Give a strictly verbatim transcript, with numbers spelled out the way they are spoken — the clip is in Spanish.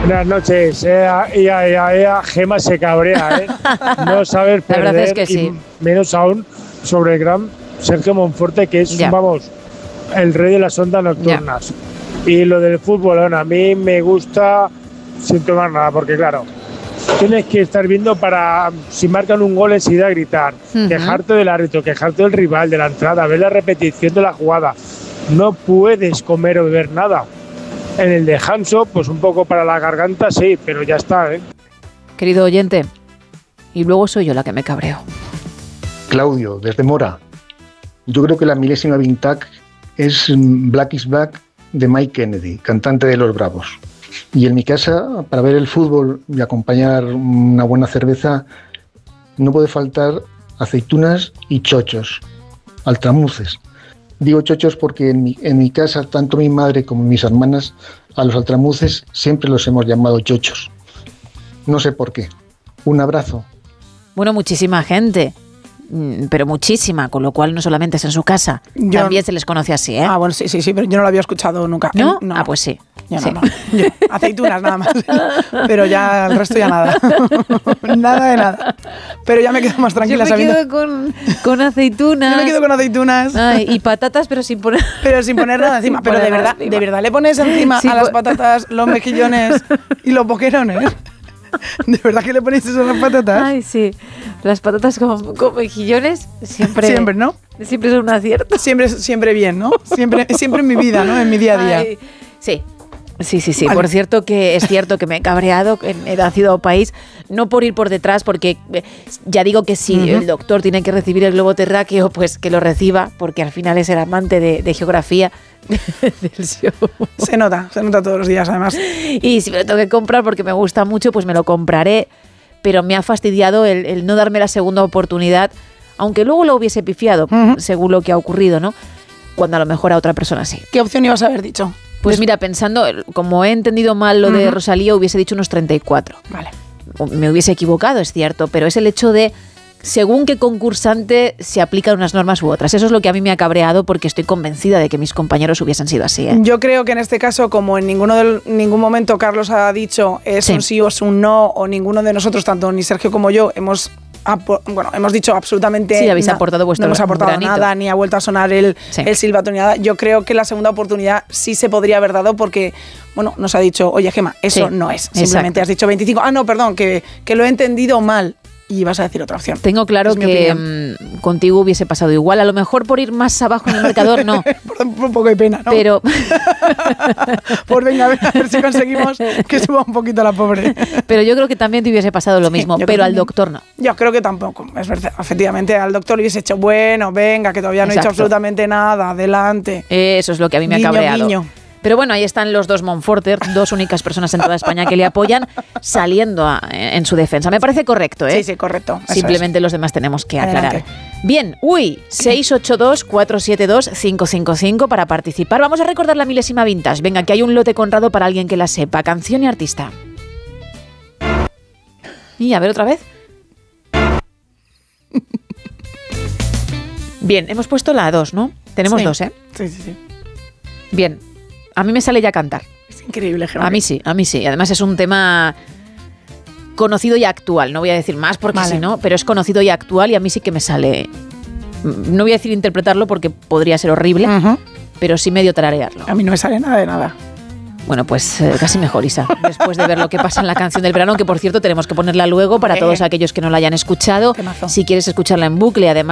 Buenas noches. Ea, ea, ea, ea, Gema se cabrea, ¿eh? No saber perder, La verdad es que sí. Y menos aún sobre el gran Sergio Monforte, que es, Ya. vamos, el rey de las ondas nocturnas. Ya. Y lo del fútbol, bueno, a mí me gusta sin tomar nada, porque claro, tienes que estar viendo para, si marcan un gol enseguida gritar, uh-huh. quejarte del árbitro, quejarte del rival, de la entrada, ver la repetición de la jugada. No puedes comer o beber nada. En el de Hanso, pues un poco para la garganta, sí, pero ya está, ¿eh? Querido oyente, y luego soy yo la que me cabreo. Claudio, desde Mora. Yo creo que la milésima vintage es Black is Black de Mike Kennedy, cantante de Los Bravos. Y en mi casa, para ver el fútbol y acompañar una buena cerveza, no puede faltar aceitunas y chochos, altramuces. Digo chochos porque en mi, en mi casa, tanto mi madre como mis hermanas, a los altramuces siempre los hemos llamado chochos. No sé por qué. Un abrazo. Bueno, muchísima gente, pero muchísima, con lo cual no solamente es en su casa, yo, también se les conoce así, ¿eh? Ah, bueno, sí, sí, sí, pero yo no lo había escuchado nunca. ¿No? no. Ah, pues sí. Yo sí. no, no. Yo, aceitunas nada más, pero ya el resto ya nada. Nada de nada. Pero ya me quedo más tranquila Yo me sabiendo. quedo con, con aceitunas. Yo me quedo con aceitunas. Ay, y patatas, pero sin poner. Pero sin poner nada encima. Pero de verdad, encima. de verdad le pones encima sí, a las patatas los mejillones y los boquerones. ¿De verdad que le ponéis eso a las patatas? Ay, sí. Las patatas con, con mejillones siempre. Siempre, ¿no? Siempre son un acierto. Siempre, siempre bien, ¿no? Siempre, siempre en mi vida, ¿no? En mi día a día. Ay, sí. Sí, sí, sí. Vale. Por cierto que es cierto que me he cabreado en Edad, Ciudad o País, no por ir por detrás, porque ya digo que si uh-huh. el doctor tiene que recibir el globo terráqueo, pues que lo reciba, porque al final es el amante de, de geografía del show. Se nota, se nota todos los días además. Y si me lo tengo que comprar porque me gusta mucho, pues me lo compraré, pero me ha fastidiado el, el no darme la segunda oportunidad, aunque luego lo hubiese pifiado, uh-huh. según lo que ha ocurrido, ¿no? Cuando a lo mejor a otra persona sí. ¿Qué opción ibas a haber dicho? Pues mira, pensando, como he entendido mal lo de uh-huh. Rosalía, hubiese dicho unos treinta y cuatro. Vale. Me hubiese equivocado, es cierto, pero es el hecho de, según qué concursante se aplican unas normas u otras. Eso es lo que a mí me ha cabreado, porque estoy convencida de que mis compañeros hubiesen sido así, ¿eh? Yo creo que en este caso, como en ninguno del, ningún momento Carlos ha dicho es sí. un sí o es un no, o ninguno de nosotros, tanto ni Sergio como yo, hemos... bueno, hemos dicho absolutamente sí, habéis na- aportado vuestro no hemos aportado granito. nada, ni ha vuelto a sonar el, sí. el silbato ni nada. Yo creo que la segunda oportunidad sí se podría haber dado porque, bueno, nos ha dicho, oye, Gema, eso sí, no es. Simplemente exacto. has dicho veinticinco. Ah, no, perdón, que, que lo he entendido mal. Y vas a decir otra opción. Tengo claro es que mmm, contigo hubiese pasado igual. A lo mejor por ir más abajo en el marcador, no. por, por un poco de pena, ¿no? Pero... pues venga, a ver, a ver si conseguimos que suba un poquito la pobre. Pero yo creo que también te hubiese pasado lo mismo, sí, pero al doctor no. Yo creo que tampoco. Es verdad, efectivamente, al doctor le hubiese hecho, bueno, venga, que todavía no exacto. he hecho absolutamente nada, adelante. Eso es lo que a mí me guiño, ha cabreado. Guiño. Pero bueno, ahí están los dos Monforter, dos únicas personas en toda España que le apoyan, saliendo a, en su defensa. Me parece correcto, ¿eh? Sí, sí, correcto. Simplemente es. los demás tenemos que aclarar. Adelante. Bien, uy, seis ocho dos, cuatro siete dos, cinco cinco cinco para participar. Vamos a recordar la milésima vintage. Venga, que hay un lote conrado para alguien que la sepa. Canción y artista. Y a ver otra vez. Bien, hemos puesto la dos, ¿no? Tenemos sí. dos, ¿eh? Sí, sí, sí. Bien. A mí me sale ya cantar. Es increíble, Gemma. A mí sí, a mí sí. Además es un tema conocido y actual. No voy a decir más porque vale. si no, pero es conocido y actual y a mí sí que me sale... No voy a decir interpretarlo porque podría ser horrible, uh-huh. pero sí medio tararearlo. A mí no me sale nada de nada. Bueno, pues eh, casi mejor, Isa, después de ver lo que pasa en la canción del verano, que por cierto tenemos que ponerla luego para todos aquellos que no la hayan escuchado. Temazo. Si quieres escucharla en bucle, además